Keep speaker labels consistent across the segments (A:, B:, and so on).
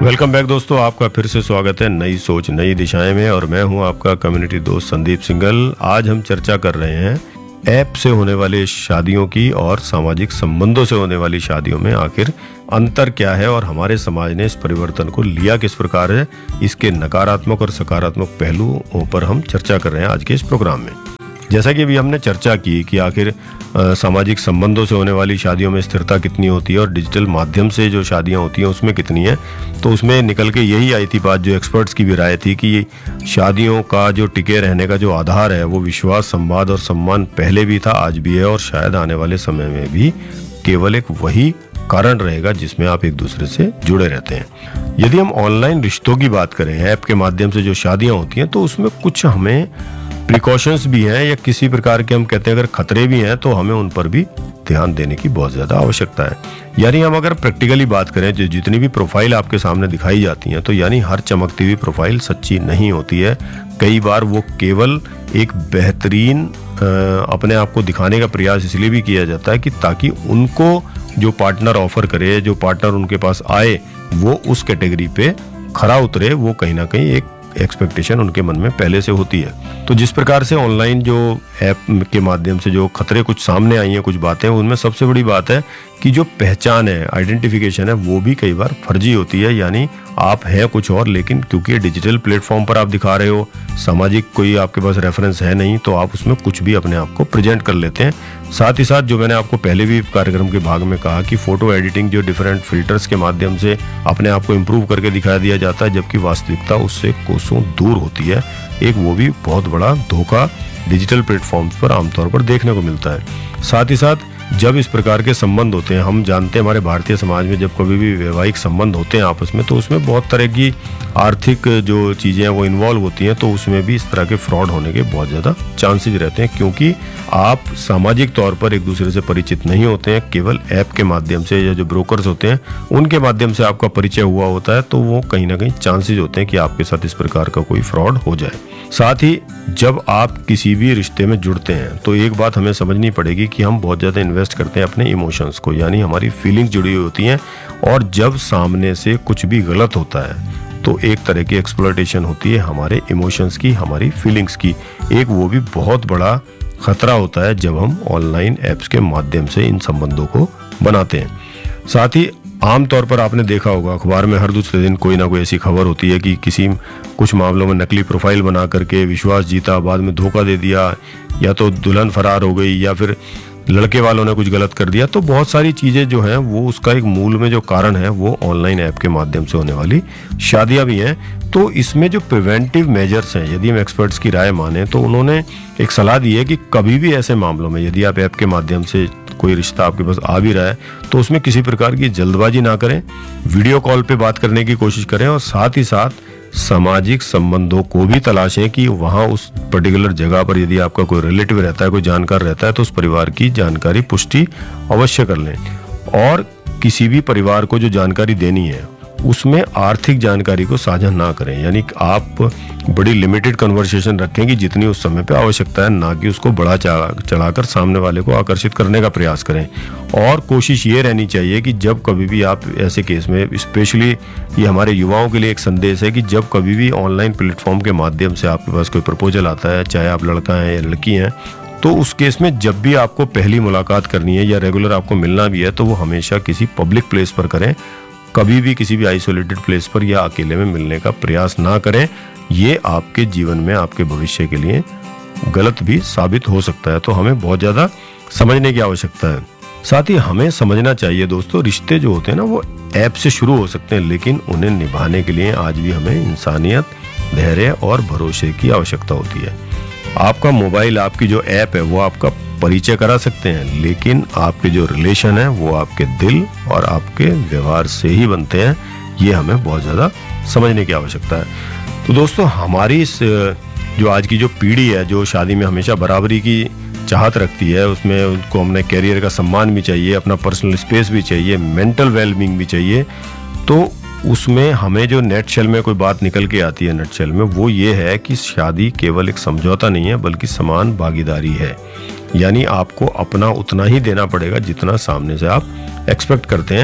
A: Welcome back दोस्तों, आपका फिर से स्वागत है नई सोच नई दिशाएं में। और मैं हूं आपका कम्युनिटी दोस्त संदीप सिंघल। आज हम चर्चा कर रहे हैं ऐप से होने वाली शादियों की और सामाजिक संबंधों से होने वाली शादियों में आखिर अंतर क्या है और हमारे समाज ने इस परिवर्तन को लिया किस प्रकार है। इसके नकारात्मक और सकारात्मक पहलुओं पर हम चर्चा कर रहे हैं आज के इस प्रोग्राम में। जैसा कि अभी हमने चर्चा की कि आखिर सामाजिक संबंधों से होने वाली शादियों में स्थिरता कितनी होती है और डिजिटल माध्यम से जो शादियां होती हैं उसमें कितनी है, तो उसमें निकल के यही आई थी बात, जो एक्सपर्ट्स की भी राय थी कि शादियों का जो टिके रहने का जो आधार है वो विश्वास, संवाद और सम्मान पहले भी था, आज भी है और शायद आने वाले समय में भी केवल एक वही कारण रहेगा जिसमें आप एक दूसरे से जुड़े रहते हैं। यदि हम ऑनलाइन रिश्तों की बात करें, ऐप के माध्यम से जो शादियां होती हैं, तो उसमें कुछ हमें प्रिकॉशंस भी हैं या किसी प्रकार के हम कहते हैं अगर खतरे भी हैं तो हमें उन पर भी ध्यान देने की बहुत ज़्यादा आवश्यकता है। यानी हम अगर प्रैक्टिकली बात करें, जो जितनी भी प्रोफाइल आपके सामने दिखाई जाती हैं, तो यानी हर चमकती हुई प्रोफाइल सच्ची नहीं होती है। कई बार वो केवल एक बेहतरीन अपने आप को दिखाने का प्रयास इसलिए भी किया जाता है कि ताकि उनको जो पार्टनर ऑफर करे, जो पार्टनर उनके पास आए, वो उस कैटेगरी पे खरा उतरे। वो कहीं ना कहीं एक एक्सपेक्टेशन उनके मन में पहले से होती है। तो जिस प्रकार से ऑनलाइन जो ऐप के माध्यम से जो खतरे कुछ सामने आई हैं, कुछ बातें, उनमें सबसे बड़ी बात है कि जो पहचान है, आइडेंटिफिकेशन है, वो भी कई बार फर्जी होती है। यानी आप हैं कुछ और, लेकिन क्योंकि डिजिटल प्लेटफॉर्म पर आप दिखा रहे हो, सामाजिक कोई आपके पास रेफरेंस है नहीं, तो आप उसमें कुछ भी अपने आप को प्रेजेंट कर लेते हैं। साथ ही साथ जो मैंने आपको पहले भी कार्यक्रम के भाग में कहा कि फोटो एडिटिंग, जो डिफरेंट फिल्टर्स के माध्यम से अपने आप को इम्प्रूव करके दिखा दिया जाता है, जबकि वास्तविकता उससे कोसों दूर होती है। एक वो भी बहुत बड़ा धोखा डिजिटल प्लेटफॉर्म्स पर आमतौर पर देखने को मिलता है। साथ ही साथ जब इस प्रकार के संबंध होते हैं, हम जानते हैं हमारे भारतीय समाज में जब कभी भी वैवाहिक संबंध होते हैं आपस में, तो उसमें बहुत तरह की आर्थिक जो चीज़ें हैं वो इन्वॉल्व होती हैं, तो उसमें भी इस तरह के फ्रॉड होने के बहुत ज़्यादा चांसेस रहते हैं, क्योंकि आप सामाजिक तौर पर एक दूसरे से परिचित नहीं होते हैं। केवल ऐप के माध्यम से या जो ब्रोकर्स होते हैं उनके माध्यम से आपका परिचय हुआ होता है, तो वो कहीं ना कहीं चांसेस होते हैं कि आपके साथ इस प्रकार का कोई फ्रॉड हो जाए। साथ ही जब आप किसी भी रिश्ते में जुड़ते हैं तो एक बात हमें समझनी पड़ेगी कि हम बहुत ज़्यादा इन्वेस्ट करते हैं अपने इमोशंस को, यानी हमारी फीलिंग्स जुड़ी हुई होती हैं। और जब सामने से कुछ भी गलत होता है तो एक तरह की एक्सप्लॉयटेशन होती है हमारे इमोशंस की, हमारी फीलिंग्स की। एक वो भी बहुत बड़ा खतरा होता है जब हम ऑनलाइन ऐप्स के माध्यम से इन संबंधों को बनाते हैं। साथ ही आमतौर पर आपने देखा होगा अखबार में हर दूसरे दिन कोई ना कोई ऐसी खबर होती है कि किसी कुछ मामलों में नकली प्रोफाइल बना करके विश्वास जीता, बाद में धोखा दे दिया, या तो दुल्हन फरार हो गई, या फिर लड़के वालों ने कुछ गलत कर दिया। तो बहुत सारी चीज़ें जो हैं वो उसका एक मूल में जो कारण है वो ऑनलाइन ऐप के माध्यम से होने वाली शादियां भी हैं। तो इसमें जो प्रिवेंटिव मेजर्स हैं, यदि हम एक्सपर्ट्स की राय माने, तो उन्होंने एक सलाह दी है कि कभी भी ऐसे मामलों में यदि आप ऐप के माध्यम से कोई रिश्ता आपके पास आ भी रहा है तो उसमें किसी प्रकार की जल्दबाजी ना करें, वीडियो कॉल पे बात करने की कोशिश करें, और साथ ही साथ सामाजिक संबंधों को भी तलाशें कि वहाँ उस पर्टिकुलर जगह पर यदि आपका कोई रिलेटिव रहता है, कोई जानकार रहता है, तो उस परिवार की जानकारी पुष्टि अवश्य कर लें। और किसी भी परिवार को जो जानकारी देनी है उसमें आर्थिक जानकारी को साझा ना करें, यानी आप बड़ी लिमिटेड कन्वर्सेशन रखें कि जितनी उस समय पे आवश्यकता है, ना कि उसको बढ़ा चढ़ाकर सामने वाले को आकर्षित करने का प्रयास करें। और कोशिश ये रहनी चाहिए कि जब कभी भी आप ऐसे केस में, स्पेशली ये हमारे युवाओं के लिए एक संदेश है कि जब कभी भी ऑनलाइन प्लेटफॉर्म के माध्यम से आपके पास कोई प्रपोजल आता है, चाहे आप लड़का हैं या लड़की हैं, तो उस केस में जब भी आपको पहली मुलाकात करनी है या रेगुलर आपको मिलना भी है, तो वो हमेशा किसी पब्लिक प्लेस पर करें। कभी भी किसी भी आइसोलेटेड प्लेस पर या अकेले में मिलने का प्रयास ना करें। ये आपके जीवन में, आपके भविष्य के लिए गलत भी साबित हो सकता है। तो हमें बहुत ज़्यादा समझने की आवश्यकता है। साथ ही हमें समझना चाहिए दोस्तों, रिश्ते जो होते हैं ना वो ऐप से शुरू हो सकते हैं, लेकिन उन्हें निभाने के लिए आज भी हमें इंसानियत, धैर्य और भरोसे की आवश्यकता होती है। आपका मोबाइल, आपकी जो ऐप है वो आपका परिचय करा सकते हैं, लेकिन आपके जो रिलेशन है वो आपके दिल और आपके व्यवहार से ही बनते हैं। ये हमें बहुत ज़्यादा समझने की आवश्यकता है। तो दोस्तों, हमारी इस जो आज की जो पीढ़ी है, जो शादी में हमेशा बराबरी की चाहत रखती है, उसमें उनको हमने कैरियर का सम्मान भी चाहिए, अपना पर्सनल स्पेस भी चाहिए, मेंटल वेलबींग भी चाहिए, तो उसमें हमें जो नेटशेल में कोई बात निकल के आती है नेटशेल में, वो ये है कि शादी केवल एक समझौता नहीं है बल्कि समान भागीदारी है। यानी आपको अपना उतना ही देना पड़ेगा जितना सामने से आप एक्सपेक्ट करते हैं।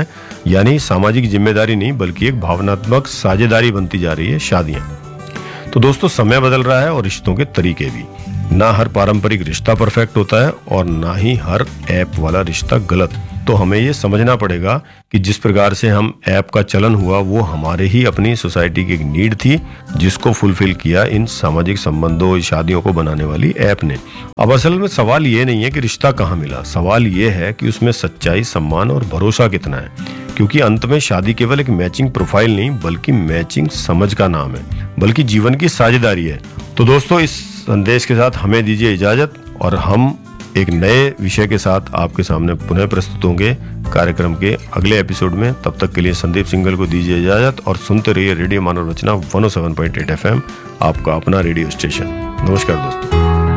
A: यानी सामाजिक जिम्मेदारी नहीं बल्कि एक भावनात्मक साझेदारी बनती जा रही है शादियां। तो दोस्तों, समय बदल रहा है और रिश्तों के तरीके भी। ना हर पारंपरिक रिश्ता परफेक्ट होता है और ना ही हर ऐप वाला रिश्ता गलत। तो हमें ये समझना पड़ेगा कि जिस प्रकार से हम ऐप का चलन हुआ वो हमारे ही अपनी सोसाइटी की एक नीड थी, जिसको फुलफिल किया इन सामाजिक संबंधों, शादियों को बनाने वाली ऐप ने। अब असल में सवाल ये नहीं है कि रिश्ता कहाँ मिला, सवाल ये है कि उसमें सच्चाई, सम्मान और भरोसा कितना है। क्योंकि अंत में शादी केवल एक मैचिंग प्रोफाइल नहीं बल्कि मैचिंग समझ का नाम है, बल्कि जीवन की साझेदारी है। तो दोस्तों, इस संदेश के साथ हमें दीजिए इजाजत और हम एक नए विषय के साथ आपके सामने पुनः प्रस्तुत होंगे कार्यक्रम के अगले एपिसोड में। तब तक के लिए संदीप सिंगल को दीजिए इजाजत और सुनते रहिए रेडियो मानव रचना 107.8 FM, आपका अपना रेडियो स्टेशन। नमस्कार दोस्तों।